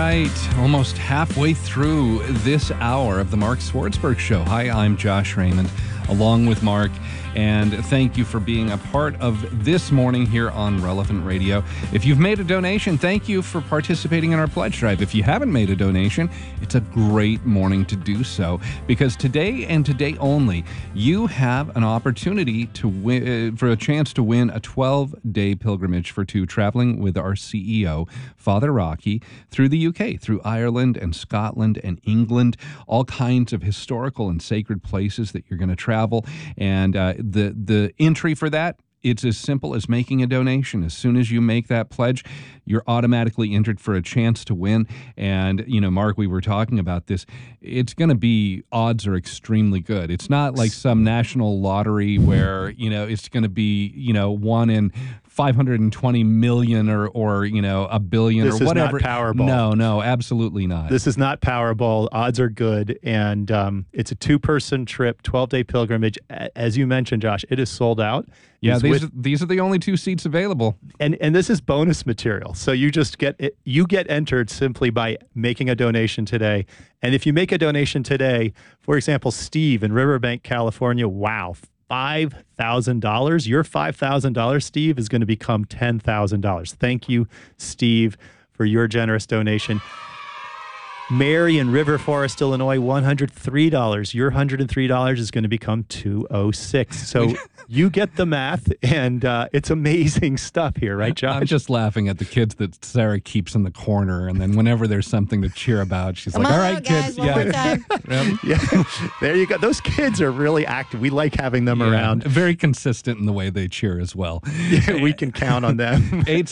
right, almost halfway through this hour of the Mark Swartzberg Show. Hi, I'm Josh Raymond, along with Mark, and thank you for being a part of this morning here on Relevant Radio. If you've made a donation, thank you for participating in our pledge drive. If you haven't made a donation, it's a great morning to do so, because today and today only, you have an opportunity to win, for a chance to win a 12-day pilgrimage for two, traveling with our CEO, Father Rocky, through the UK, through Ireland and Scotland and England, all kinds of historical and sacred places that you're going to travel. And the entry for that, it's as simple as making a donation. As soon as you make that pledge, you're automatically entered for a chance to win. And, you know, Mark, we were talking about this. It's going to be, odds are extremely good. It's not like some national lottery where, you know, it's going to be, you know, 1 in 520 million or you know, a billion or whatever. This is not Powerball. No, absolutely not. This is not Powerball. Odds are good. And it's a two-person trip, 12-day pilgrimage. As you mentioned, Josh, it is sold out. Yeah, these are the only 2 seats available. And this is bonus material. So you just get entered simply by making a donation today. And if you make a donation today, for example, Steve in Riverbank, California, wow, $5,000. Your $5,000, Steve, is going to become $10,000. Thank you, Steve, for your generous donation. Mary in River Forest, Illinois, $103. Your $103 is going to become $206. So you get the math, and it's amazing stuff here, right, Josh? I'm just laughing at the kids that Sarah keeps in the corner, and then whenever there's something to cheer about, she's like, all right, guys, kids. one more time. Yeah, there you go. Those kids are really active. We like having them around. Very consistent in the way they cheer as well. Yeah, we can count on them.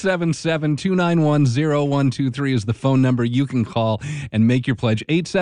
877-291-0123 is the phone number you can call and make your pledge.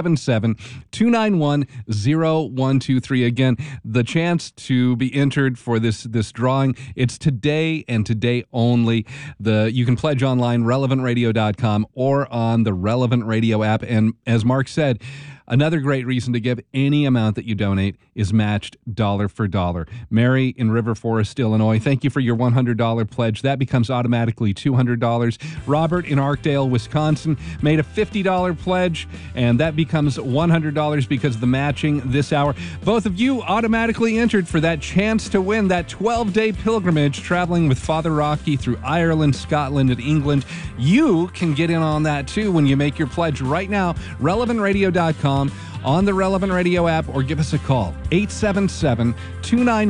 877-291-0123. Again, the chance to be entered for this drawing, it's today and today only. You can pledge online, relevantradio.com, or on the Relevant Radio app. And as Mark said, another great reason to give: any amount that you donate is matched dollar for dollar. Mary in River Forest, Illinois, thank you for your $100 pledge. That becomes automatically $200. Robert in Arkdale, Wisconsin, made a $50 pledge, and that becomes $100 because of the matching this hour. Both of you automatically entered for that chance to win that 12-day pilgrimage traveling with Father Rocky through Ireland, Scotland, and England. You can get in on that too when you make your pledge right now. relevantradio.com, on the Relevant Radio app, or give us a call, 877-291